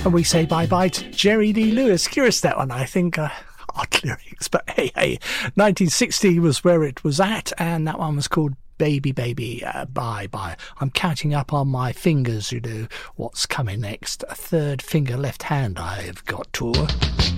And we say bye-bye to Jerry Lee Lewis. Curious, that one, I think. Odd lyrics, but hey. 1960 was where it was at, and that one was called Baby Baby. Bye. I'm counting up on my fingers, what's coming next. A third finger left hand I've got to.